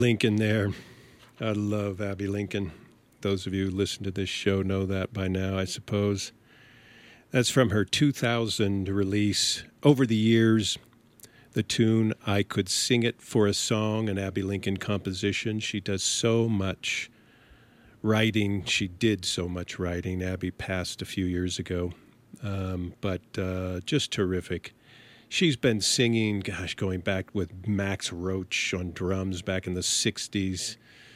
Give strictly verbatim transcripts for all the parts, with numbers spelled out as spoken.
Lincoln there. I love Abby Lincoln. Those of you who listen to this show know that by now, I suppose. That's from her two thousand release, Over the Years, the tune I Could Sing It for a Song, an Abby Lincoln composition. She does so much writing. She did so much writing. Abby passed a few years ago, um, but uh, just terrific. She's been singing, gosh, going back with Max Roach on drums back in the sixties,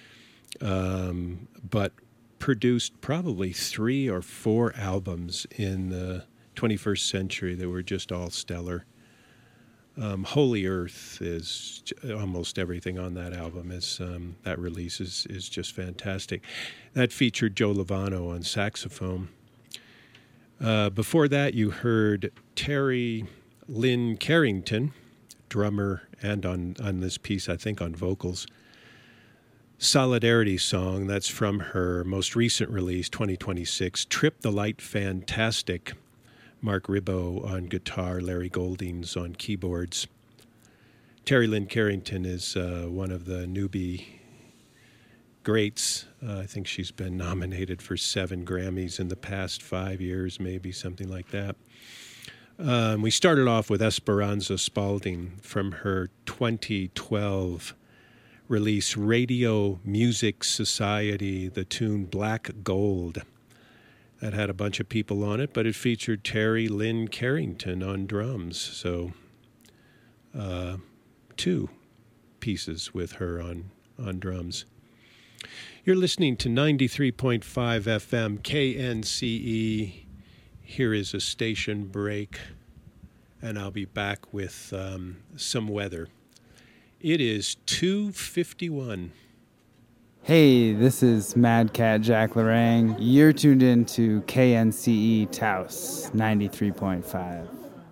um, but produced probably three or four albums in the twenty-first century that were just all stellar. Um, Holy Earth is almost everything on that album. Is um, that release is is just fantastic. That featured Joe Lovano on saxophone. Uh, before that, you heard Terry Lynn Carrington, drummer, and on, on this piece, I think on vocals. Solidarity Song, that's from her most recent release, twenty twenty-six, Trip the Light Fantastic. Mark Ribot on guitar, Larry Goldings on keyboards. Terry Lynn Carrington is uh, one of the newbie greats. Uh, I think she's been nominated for seven Grammys in the past five years, maybe something like that. Um, we started off with Esperanza Spalding from her twenty twelve release Radio Music Society, the tune Black Gold. That had a bunch of people on it, but it featured Terry Lynn Carrington on drums. So uh, two pieces with her on, on drums. You're listening to ninety-three point five F M K N C E. Here is a station break, and I'll be back with um, some weather. It is two fifty-one. Hey, this is Mad Cat Jack Lorang. You're tuned in to K N C E Taos ninety-three point five.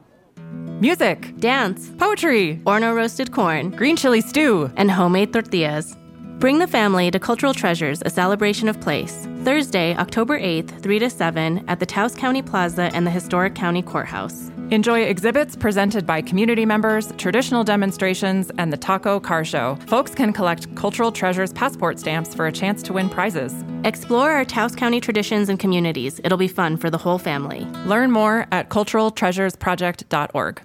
Music, dance, poetry, Orno roasted corn, green chili stew, and homemade tortillas. Bring the family to Cultural Treasures, a celebration of place. Thursday, October eighth, three to seven, at the Taos County Plaza and the Historic County Courthouse. Enjoy exhibits presented by community members, traditional demonstrations, and the Taco Car Show. Folks can collect Cultural Treasures passport stamps for a chance to win prizes. Explore our Taos County traditions and communities. It'll be fun for the whole family. Learn more at cultural treasures project dot org.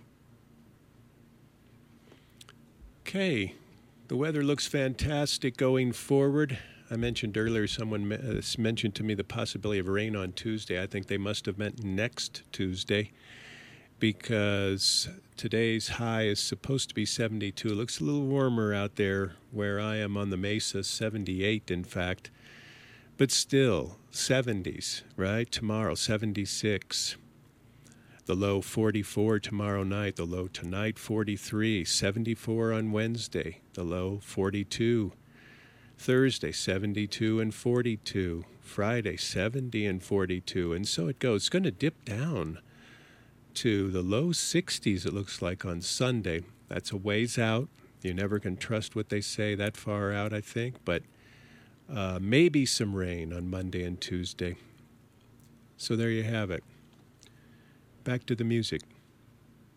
Okay. The weather looks fantastic going forward. I mentioned earlier, someone uh, mentioned to me the possibility of rain on Tuesday. I think they must have meant next Tuesday, because today's high is supposed to be seventy-two. It looks a little warmer out there where I am on the Mesa, seventy-eight in fact. But still, seventies, right? Tomorrow, seventy-six. The low, forty-four tomorrow night. The low tonight, forty-three. seventy-four on Wednesday. The low, forty-two. Thursday, seventy-two and forty-two. Friday, seventy and forty-two. And so it goes. It's going to dip down to the low sixties, it looks like, on Sunday. That's a ways out. You never can trust what they say that far out, I think. But uh, maybe some rain on Monday and Tuesday. So there you have it. Back to the music.